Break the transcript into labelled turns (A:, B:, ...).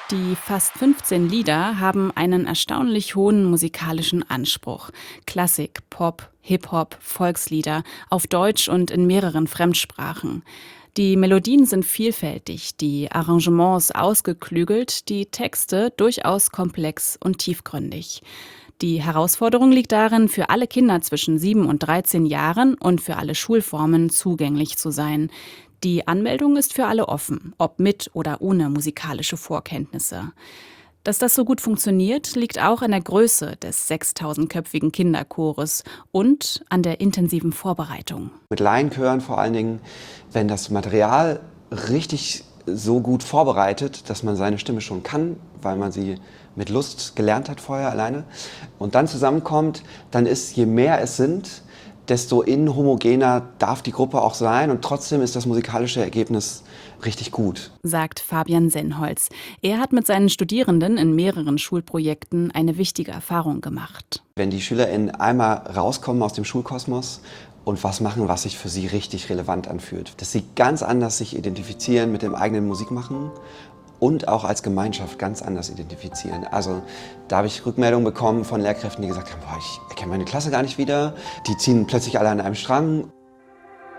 A: Die fast 15 Lieder haben einen erstaunlich hohen musikalischen Anspruch. Klassik, Pop, Hip-Hop, Volkslieder, auf Deutsch und in mehreren Fremdsprachen. Die Melodien sind vielfältig, die Arrangements ausgeklügelt, die Texte durchaus komplex und tiefgründig. Die Herausforderung liegt darin, für alle Kinder zwischen 7 und 13 Jahren und für alle Schulformen zugänglich zu sein. Die Anmeldung ist für alle offen, ob mit oder ohne musikalische Vorkenntnisse. Dass das so gut funktioniert, liegt auch an der Größe des 6000-köpfigen Kinderchores und an der intensiven Vorbereitung.
B: Mit Laienchören vor allen Dingen, wenn das Material richtig so gut vorbereitet, dass man seine Stimme schon kann, weil man sie mit Lust gelernt hat vorher alleine und dann zusammenkommt, dann ist, je mehr es sind, desto inhomogener darf die Gruppe auch sein und trotzdem ist das musikalische Ergebnis richtig gut.
A: Sagt Fabian Sennholz. Er hat mit seinen Studierenden in mehreren Schulprojekten eine wichtige Erfahrung gemacht.
B: Wenn die SchülerInnen einmal rauskommen aus dem Schulkosmos und was machen, was sich für sie richtig relevant anfühlt, dass sie ganz anders sich identifizieren mit dem eigenen Musikmachen und auch als Gemeinschaft ganz anders identifizieren. Also da habe ich Rückmeldungen bekommen von Lehrkräften, die gesagt haben, boah, ich erkenne meine Klasse gar nicht wieder. Die ziehen plötzlich alle an einem Strang